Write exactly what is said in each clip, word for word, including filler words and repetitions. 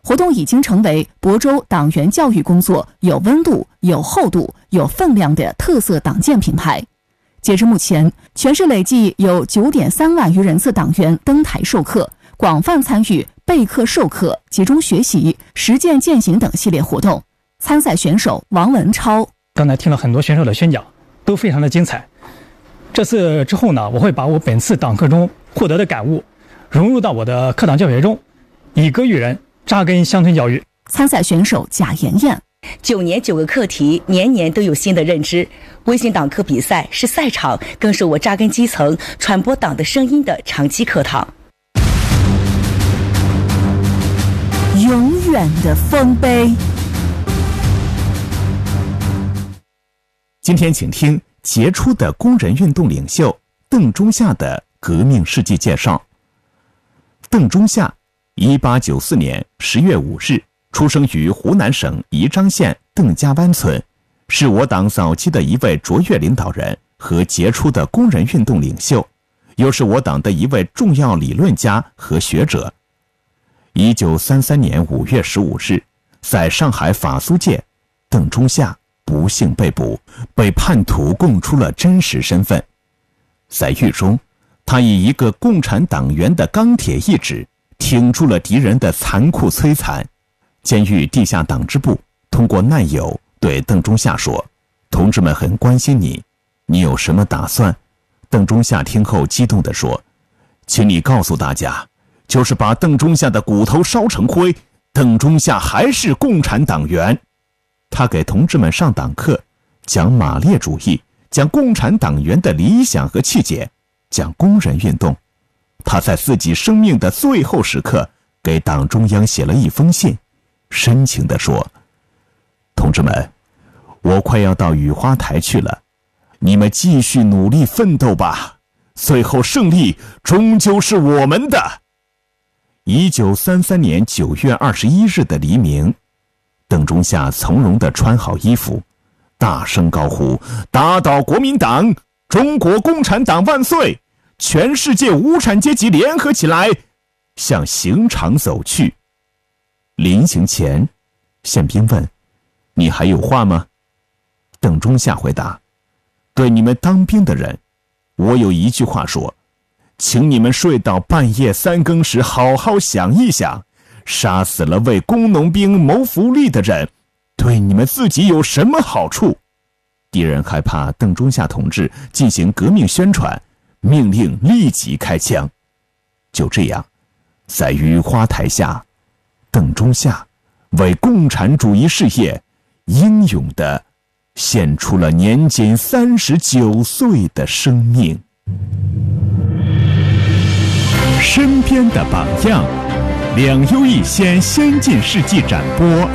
活动已经成为亳州党员教育工作有温度、有厚度、有分量的特色党建品牌。截至目前，全市累计有 九点三万余人次党员登台授课，广泛参与备课授课、集中学习、实践践行等系列活动。参赛选手王文超： 刚才听了很多选手的宣讲，都非常的精彩。这次之后呢，我会把我本次党课中获得的感悟融入到我的课堂教学中，以歌育人，扎根乡村教育。 参赛选手贾妍妍： 九年九个课题，年年都有新的认知。微信党课比赛是赛场，更是我扎根基层、传播党的声音的长期课堂。 永远的丰碑。 今天请听杰出的工人运动领袖邓中夏的革命事迹介绍。邓中夏，一八九四年十月五日出生于湖南省宜章县邓家湾村，是我党早期的一位卓越领导人和杰出的工人运动领袖，又是我党的一位重要理论家和学者。一九三三年五月十五日，在上海法租界，邓中夏不幸被捕，被判土供出了真实身份。在狱中，他以一个共产党员的钢铁意志，挺住了敌人的残酷摧残。监狱地下党支部通过难友对邓中夏说：“同志们很关心你，你有什么打算？”邓中夏听后激动地说：“请你告诉大家，就是把邓中夏的骨头烧成灰，邓中夏还是共产党员。”他给同志们上党课，讲马列主义，讲共产党员的理想和气节，讲工人运动。他在自己生命的最后时刻给党中央写了一封信，深情地说：“同志们，我快要到雨花台去了，你们继续努力奋斗吧，最后胜利终究是我们的。”一九三三年九月二十一日的黎明，邓中夏从容地穿好衣服，大声高呼：“打倒国民党！中国共产党万岁！全世界无产阶级联合起来！”向刑场走去。临行前，宪兵问：“你还有话吗？”邓中夏回答：“对你们当兵的人，我有一句话说，请你们睡到半夜三更时好好想一想，杀死了为工农兵谋福利的人，对你们自己有什么好处？”敌人害怕邓中夏同志进行革命宣传，命令立即开枪。就这样，在雨花台下，邓中夏为共产主义事业英勇地献出了年仅三十九岁的生命。身边的榜样，两优一先先进事迹展播。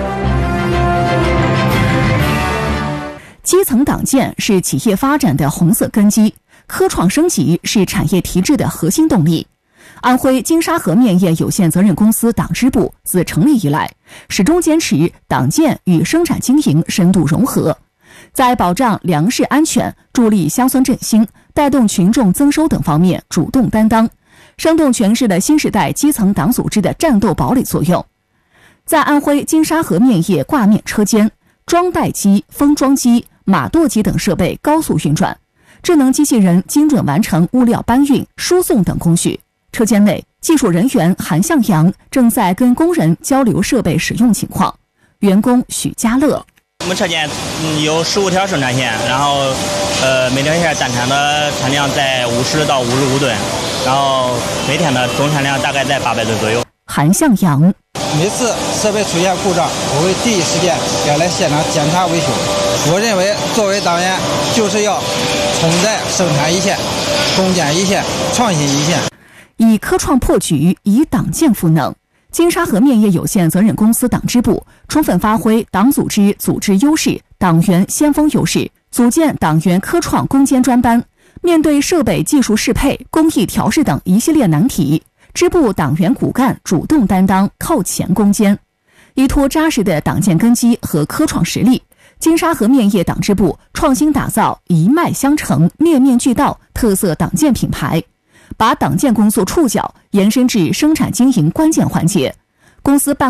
基层党建是企业发展的红色根基，科创升级是产业提质的核心动力。安徽金沙河面业有限责任公司党支部自成立以来，始终坚持党建与生产经营深度融合，在保障粮食安全、助力乡村振兴、带动群众增收等方面主动担当，生动诠释了新时代基层党组织的战斗堡垒作用。在安徽金沙河面业挂面车间，装袋机、封装机、码垛机等设备高速运转，智能机器人精准完成物料搬运、输送等工序。车间内，技术人员韩向阳正在跟工人交流设备使用情况。员工许家乐： 我们车间嗯有十五条生产线，然后呃每条线单产的产量在五十到五十五吨，然后每天的总产量大概在八百吨左右。 韩向阳： 每次设备出现故障，我会第一时间赶来现场检查维修。我认为作为党员，就是要冲在生产一线，攻坚一线，创新一线。 以科创破局，以党建赋能。金沙河面业有限责任公司党支部充分发挥党组织组织优势、党员先锋优势，组建党员科创攻坚专班。面对设备技术适配、工艺调试等一系列难题，支部党员骨干主动担当，靠前攻坚。依托扎实的党建根基和科创实力，金沙河面业党支部创新打造一脉相承、面面俱到特色党建品牌，把党建工作触角延伸至生产经营关键环节。公司办